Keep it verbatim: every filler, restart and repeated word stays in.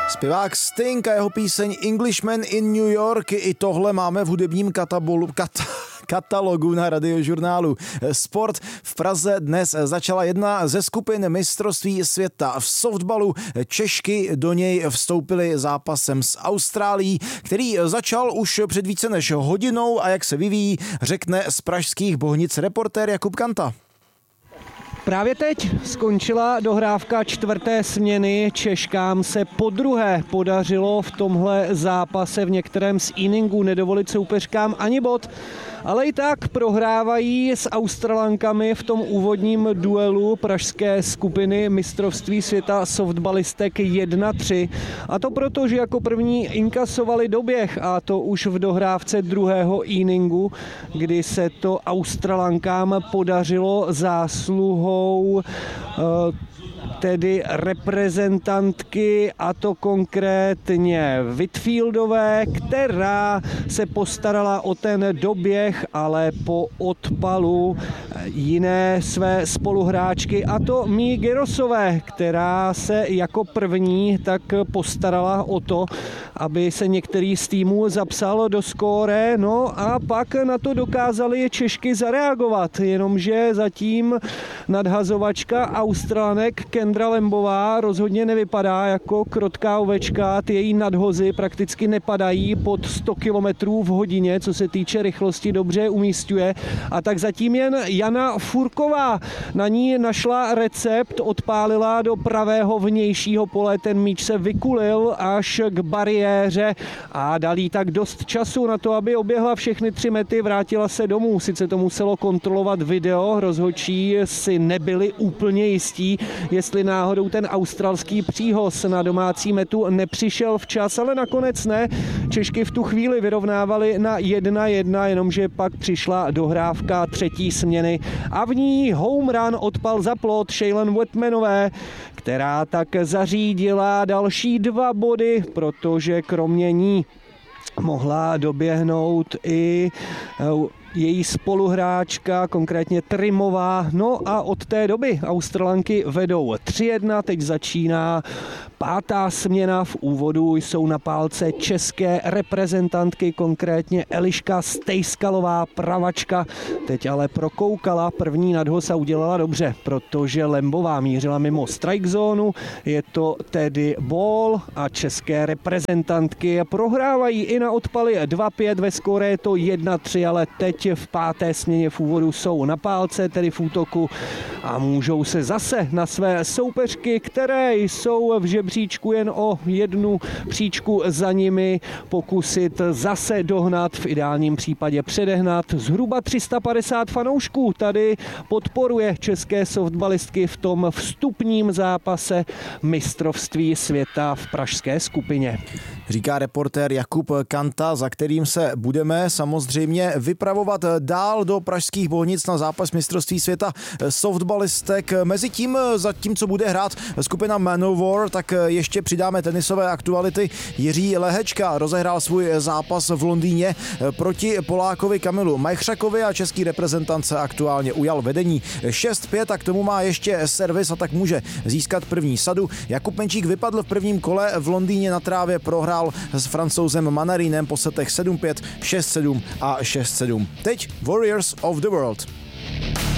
Zpěvák Sting a jeho píseň Englishman in New York, i tohle máme v hudebním katabolu, kat, katalogu na Radiožurnálu Sport. V Praze dnes začala jedna ze skupin mistrovství světa v softballu. Češky do něj vstoupily zápasem s Austrálií, který začal už před více než hodinou a jak se vyvíjí, řekne z pražských Bohnic reportér Jakub Kanta. Právě teď skončila dohrávka čtvrté směny. Češkám se podruhé podařilo v tomhle zápase v některém z inningů nedovolit soupeřkám ani bod, ale i tak prohrávají s Australankami v tom úvodním duelu pražské skupiny mistrovství světa softbalistek jedna tři. A to proto, že jako první inkasovali doběh, a to už v dohrávce druhého inningu, kdy se to Australankám podařilo zásluhou uh, tedy reprezentantky, a to konkrétně Whitfieldové, která se postarala o ten doběh, ale po odpalu jiné své spoluhráčky, a to Mii Girosové, která se jako první tak postarala o to, aby se některý z týmů zapsal do skóre, no a pak na to dokázali Češky zareagovat, jenomže zatím nadhazovačka Australanek Kendra Lembová rozhodně nevypadá jako krotká ovečka, ty její nadhozy prakticky nepadají pod sto kilometrů v hodině, co se týče rychlosti, dobře umísťuje, a tak zatím jen Jana Furková na ní našla recept, odpálila do pravého vnějšího pole, ten míč se vykulil až k bariéře a dal jí tak dost času na to, aby oběhla všechny tři mety, vrátila se domů. Sice to muselo kontrolovat video, rozhodčí si nebyli úplně jistí, jestli náhodou ten australský příhoz na domácí metu nepřišel včas, ale nakonec ne. Češky v tu chvíli vyrovnávali na jedna jedna, jenomže pak přišla dohrávka třetí směny a v ní home run odpal za plot Shaylin Whitmanové, která tak zařídila další dva body, protože kromě ní mohla doběhnout i její spoluhráčka, konkrétně Trimová. No a od té doby Australanky vedou tři jedna, teď začíná pátá směna. V úvodu jsou na pálce české reprezentantky, konkrétně Eliška Stejskalová, pravačka. Teď ale prokoukala první nadhoz a udělala dobře, protože Lembová mířila mimo strike zónu. Je to tedy ball a české reprezentantky prohrávají i na odpaly dva pět, ve skóre je to jedna tři, ale teď v páté směně v úvodu jsou na pálce, tedy v útoku, a můžou se zase na své soupeřky, které jsou v žebříčku jen o jednu příčku za nimi, pokusit zase dohnat, v ideálním případě předehnat. Zhruba tři sta padesát fanoušků tady podporuje české softballistky v tom vstupním zápase mistrovství světa v pražské skupině. Říká reportér Jakub Kanta, za kterým se budeme samozřejmě vypravovat dál do pražských Bohnic na zápas mistrovství světa softballistek. Mezitím, zatímco bude hrát skupina Manowar, tak ještě přidáme tenisové aktuality. Jiří Lehečka rozehrál svůj zápas v Londýně proti Polákovi Kamilu Majchřakovi a český reprezentance aktuálně ujal vedení šest pět a k tomu má ještě servis a tak může získat první sadu. Jakub Menčík vypadl v prvním kole v Londýně na trávě, prohrál s Francouzem Manarinem po setech sedm pět, šest sedm a šest sedm. Teď Warriors of the World.